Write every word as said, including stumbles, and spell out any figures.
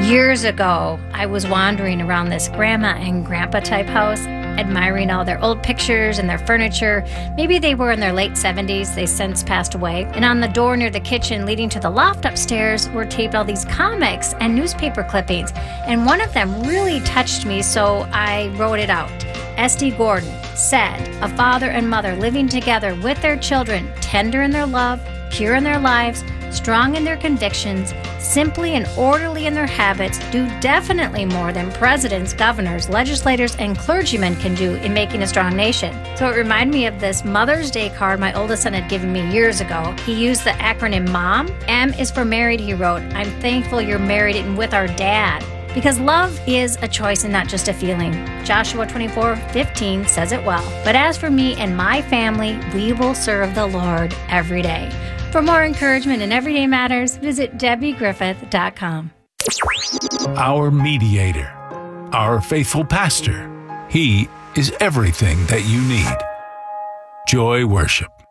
Years ago, I was wandering around this grandma and grandpa type house, admiring all their old pictures and their furniture. Maybe they were in their late seventies, they since passed away. And on the door near the kitchen leading to the loft upstairs were taped all these comics and newspaper clippings. And one of them really touched me, so I wrote it out. S D Gordon said, "A father and mother living together with their children, tender in their love, pure in their lives, strong in their convictions, simply and orderly in their habits, do definitely more than presidents, governors, legislators, and clergymen can do in making a strong nation." So it reminded me of this Mother's Day card my oldest son had given me years ago. He used the acronym MOM. M is for married, he wrote. "I'm thankful you're married and with our dad." Because love is a choice and not just a feeling. Joshua twenty-four fifteen says it well. "But as for me and my family, we will serve the Lord every day." For more encouragement in everyday matters, visit Debbie Griffith dot com. Our mediator, our faithful pastor. He is everything that you need. Joy Worship.